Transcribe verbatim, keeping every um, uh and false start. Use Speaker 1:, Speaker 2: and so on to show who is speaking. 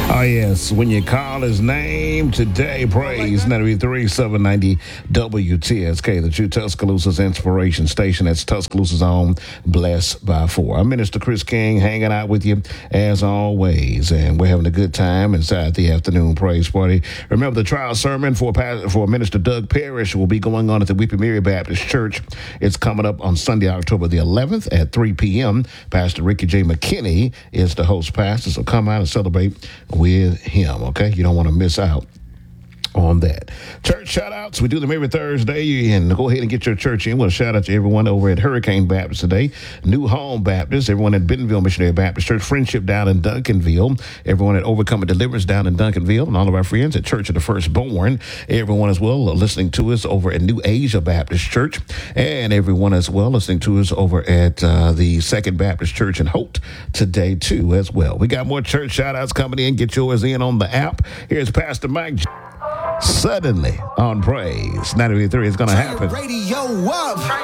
Speaker 1: Oh, yes. When you call his name today, praise ninety-three seven ninety W T S K, the true Tuscaloosa's inspiration station. That's Tuscaloosa's own Blessed by Four. I'm Minister Chris King hanging out with you as always, and we're having a good time inside the afternoon praise party. Remember, the trial sermon for for Minister Doug Parrish will be going on at the Weeping Mary Baptist Church. It's coming up on Sunday, October the eleventh at three p.m. Pastor Ricky J. McKinney is the host pastor, so come out and celebrate with him, okay? You don't want to miss out on that. Church shout-outs, we do them every Thursday, and go ahead and get your church in. We'll shout out to everyone over at Hurricane Baptist today, New Home Baptist, everyone at Bentonville Missionary Baptist Church, Friendship down in Duncanville, everyone at Overcoming Deliverance down in Duncanville, and all of our friends at Church of the Firstborn, everyone as well listening to us over at New Asia Baptist Church, and everyone as well listening to us over at uh, the Second Baptist Church in Holt today, too, as well. We got more church shout-outs coming in. Get yours in on the app. Here's Pastor Mike. Suddenly on Praise ninety-three is going to happen.
Speaker 2: Radio up.